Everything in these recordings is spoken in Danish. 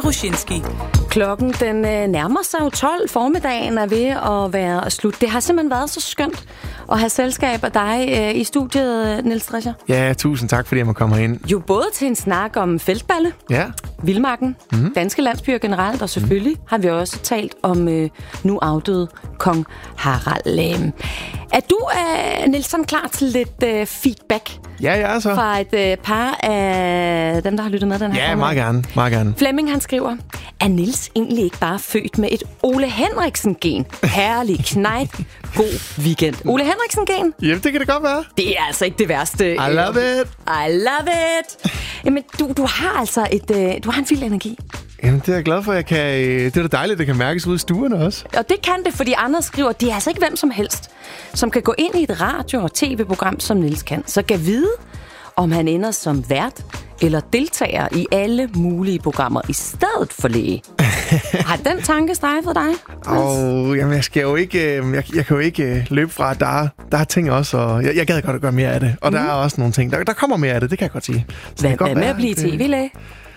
Rusinski. Klokken den nærmer sig jo 12. Formiddagen er ved at være slut. Det har simpelthen været så skønt at have selskab af dig i studiet, Niels Drescher. Ja, tusind tak, fordi jeg må komme herind. Jo, både til en snak om feltballe, vildmarken, danske landsbyer generelt, og selvfølgelig har vi også talt om nu afdøde kong Harald. Er du, Nielsen, klar til lidt feedback? Ja, jeg er så. Fra et par af dem, der har lyttet med den her. Ja, meget gerne, meget gerne. Flemming, han skriver, er Niels egentlig ikke bare født med et Ole Henriksen-gen? Herlig knejt, god weekend. Ole Henriksen-gen? Ja, det kan det godt være. Det er altså ikke det værste. I love it. I love it. Jamen, du har altså du har en vild energi. Jamen, det er jeg glad for, jeg kan. Det er da dejligt, det kan mærkes ude i stuerne også. Og det kan det, fordi andre skriver, det er altså ikke hvem som helst, som kan gå ind i et radio- og tv-program, som Niels kan. Så kan vide, om han ender som vært eller deltager i alle mulige programmer i stedet for læge. Har den tanke strejfet dig? Jamen, jeg skal jo ikke, jeg kan jo ikke løbe fra, at der er ting også, og jeg gad godt at gøre mere af det. Og der er også nogle ting, der kommer mere af det, det kan jeg godt sige. Hvad med at blive tv-læge?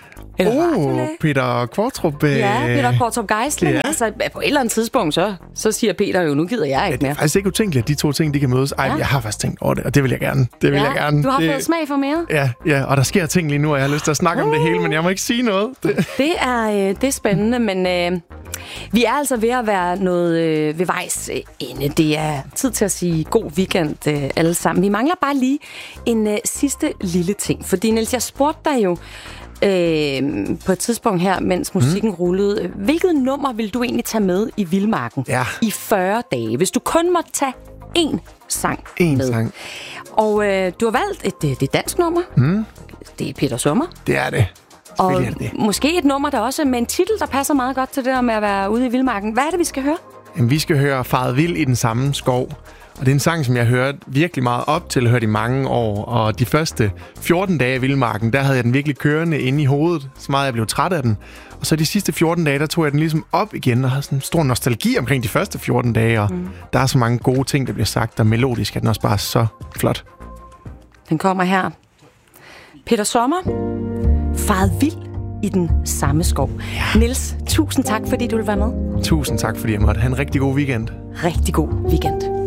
Peter Kvartrup. Ja, Peter Kvartrup Geisling. Ja. Altså, på et eller andet tidspunkt, så siger Peter jo, nu gider jeg ikke mere. Det er faktisk ikke utænkeligt, at de to ting, de kan mødes. Ej, jeg har faktisk tænkt over det, og det vil jeg gerne. Du har fået smag for mere? Ja, og der sker ting lige nu, og jeg har lyst til at snakke om det hele, men jeg må ikke sige noget. Det er spændende, men vi er altså ved at være noget ved vejs ende. Det er tid til at sige god weekend alle sammen. Vi mangler bare lige en sidste lille ting, fordi Niels, jeg spurgte dig jo på et tidspunkt her, mens musikken rullede. Hvilket nummer vil du egentlig tage med i Vildmarken i 40 dage, hvis du kun måtte tage én sang med? Sang. Og du har valgt et dansk nummer. Det er Peter Sommer. Det er det. Og måske et nummer, der også med en titel, der passer meget godt til det der med at være ude i Vildmarken. Hvad er det, vi skal høre? Jamen, vi skal høre Faret Vild i den samme skov. Og det er en sang, som jeg hørte virkelig meget op til, hørt i mange år. Og de første 14 dage i Vildmarken, der havde jeg den virkelig kørende inde i hovedet, så meget jeg blev træt af den. Og så de sidste 14 dage, der tog jeg den ligesom op igen, og havde sådan en stor nostalgi omkring de første 14 dage. Og der er så mange gode ting, der bliver sagt, og melodisk er den også bare så flot. Den kommer her. Peter Sommer, Faret Vild i den samme skov. Ja. Niels, tusind tak, fordi du ville være med. Tusind tak, fordi jeg måtte have en rigtig god weekend. Rigtig god weekend.